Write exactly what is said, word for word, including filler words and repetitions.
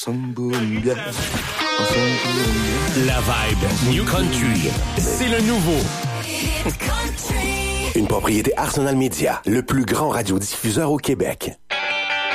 Ensemble pour une bière. Ensemble pour une bière. La vibe New Country, c'est le nouveau. Une propriété Arsenal Media, le plus grand radiodiffuseur au Québec.